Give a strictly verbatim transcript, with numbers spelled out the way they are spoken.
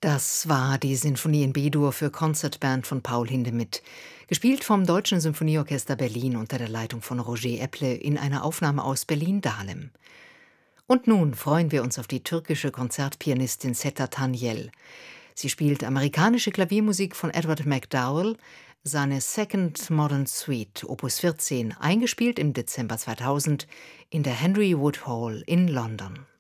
Das war die Sinfonie in B-Dur für Concertband von Paul Hindemith, gespielt vom Deutschen Symphonieorchester Berlin unter der Leitung von Roger Epple in einer Aufnahme aus Berlin-Dahlem. Und nun freuen wir uns auf die türkische Konzertpianistin Seta Tanyel. Sie spielt amerikanische Klaviermusik von Edward McDowell, seine Second Modern Suite, Opus vierzehn, eingespielt im Dezember zweitausend in der Henry Wood Hall in London.